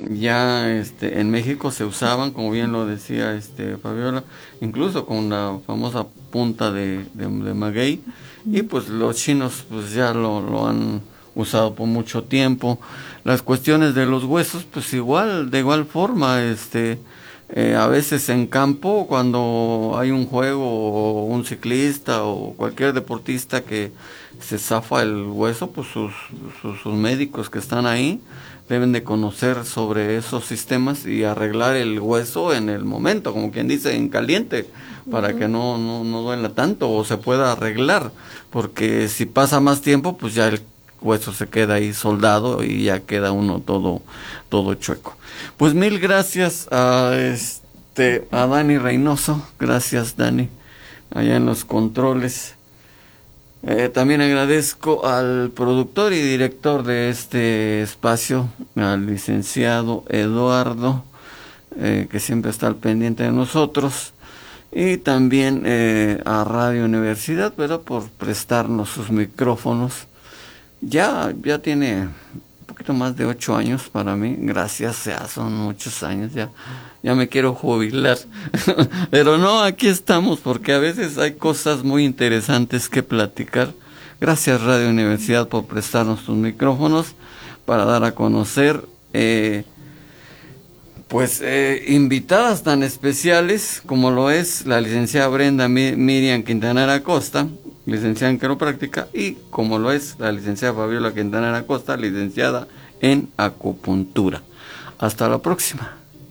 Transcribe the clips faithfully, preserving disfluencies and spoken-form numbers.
ya este, en México se usaban, como bien lo decía este Fabiola, incluso con la famosa punta de, de, de maguey, y pues los chinos pues ya lo, lo han usado por mucho tiempo. Las cuestiones de los huesos, pues igual, de igual forma, este, eh, a veces en campo, cuando hay un juego o un ciclista o cualquier deportista que se zafa el hueso, pues sus, sus, sus médicos que están ahí deben de conocer sobre esos sistemas y arreglar el hueso en el momento, como quien dice, en caliente, para uh-huh. que no, no, no duela tanto o se pueda arreglar, porque si pasa más tiempo, pues ya el hueso se queda ahí soldado y ya queda uno todo, todo chueco. Pues mil gracias a este, a Dani Reynoso, gracias Dani, allá en los controles. Eh, también agradezco al productor y director de este espacio, al licenciado Eduardo, eh, que siempre está al pendiente de nosotros, y también eh, a Radio Universidad, ¿verdad?, por prestarnos sus micrófonos. Ya, ya tiene un poquito más de ocho años para mí, gracias, ya son muchos años, ya, ya me quiero jubilar, pero no, aquí estamos porque a veces hay cosas muy interesantes que platicar. Gracias Radio Universidad por prestarnos tus micrófonos para dar a conocer, eh, pues, eh, invitadas tan especiales como lo es la licenciada Brenda Miriam Quintanar Acosta, licenciada en quiropráctica, y como lo es la licenciada Fabiola Quintanar Acosta, licenciada en acupuntura. Hasta la próxima.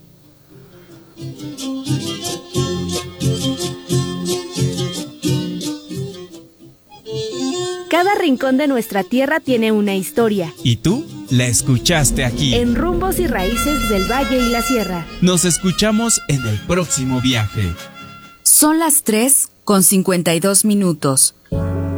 Cada rincón de nuestra tierra tiene una historia. ¿Y tú? La escuchaste aquí. En Rumbos y Raíces del Valle y la Sierra. Nos escuchamos en el próximo viaje. Son las tres con cincuenta y dos minutos.